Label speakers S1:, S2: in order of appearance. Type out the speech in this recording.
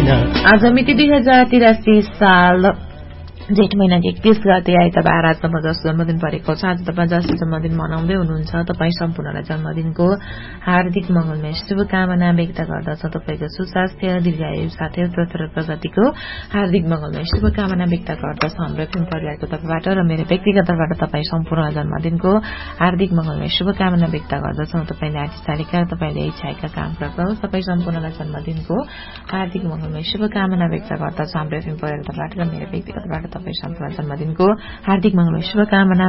S1: आज मिति 2083 साल जेठ महिना 31 गते आइतबार आज जबरजस्त जन्मदिन परेको छ। आज तपाईँ जसले जन्मदिन मनाउँदै हुनुहुन्छ तपाईँ सम्पूर्णलाई जन्मदिनको हार्दिक मंगलमय शुभकामना व्यक्त गर्दछ। तपाईको सुस्वास्थ्य दीर्घायु साथै उत्तरोत्तर प्रगतिको हार्दिक मंगलमय शुभकामना व्यक्त गर्दछ हाम्रो एफएम परिवारको तर्फबाट र मेरो व्यक्तिगत तर्फबाट तपाईँ सम्पूर्ण जन्मदिनको हार्दिक मंगलमय शुभकामना व्यक्त गर्दछौं। तपाईले आज चाहेका तपाईले इच्छाएका काम गर्नुहोस्। तपाईँ सम्पूर्णलाई जन्मदिनको हार्दिक मंगलमय शुभकामना व्यक्त गर्दछ हाम्रो एफएम परिवारको तर्फबाट र मेरो व्यक्तिगत तर्फबाट तपाईँ सम्पूर्ण जन्मदिनको हार्दिक मंगलमय शुभकामना